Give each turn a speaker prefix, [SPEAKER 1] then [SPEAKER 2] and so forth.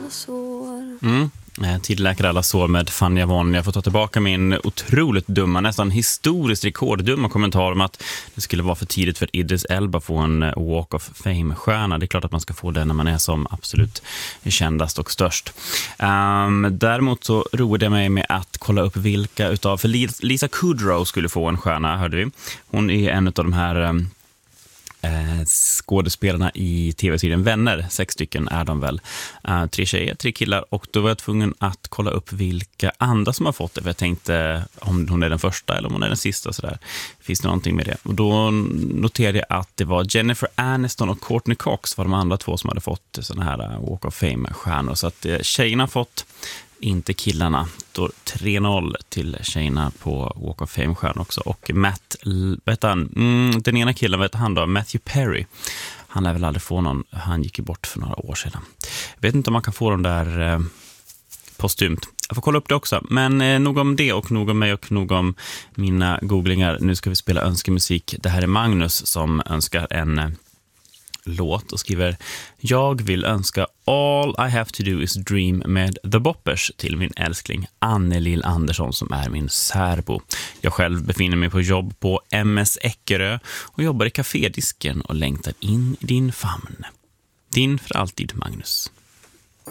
[SPEAKER 1] sår.
[SPEAKER 2] Tid läker alla sår med Fanny Avon. Jag får ta tillbaka min otroligt dumma, nästan historiskt rekorddumma kommentar om att det skulle vara för tidigt för Idris Elba få en Walk of Fame-stjärna. Det är klart att man ska få den när man är som absolut kändast och störst. Däremot så roade jag mig med att kolla upp vilka utav, för Lisa Kudrow skulle få en stjärna, hörde vi. Hon är en av de här skådespelarna i tv-serien Vänner, 6 stycken är de väl, 3 tjejer, 3 killar, och då var jag tvungen att kolla upp vilka andra som har fått det, för jag tänkte om hon är den första eller om hon är den sista, sådär. Finns det någonting med det? Och då noterade jag att det var Jennifer Aniston och Courtney Cox var de andra 2 som hade fått sådana här Walk of Fame-stjärnor, så att tjejerna har fått, inte killarna. Då 3-0 till tjejerna på Walk of Fame-stjärn också. Och den ena killen, vet han då, Matthew Perry. Han lär väl aldrig få någon, han gick ju bort för några år sedan. Jag vet inte om man kan få dem där postumt. Jag får kolla upp det också. Men nog om det och nog om mig och nog om mina googlingar. Nu ska vi spela önskemusik. Det här är Magnus som önskar en låt och skriver: jag vill önska All I Have To Do Is Dream med The Boppers till min älskling Annelill Andersson som är min särbo. Jag själv befinner mig på jobb på MS Eckerö och jobbar i kafédisken och längtar in i din famn. Din för alltid, Magnus.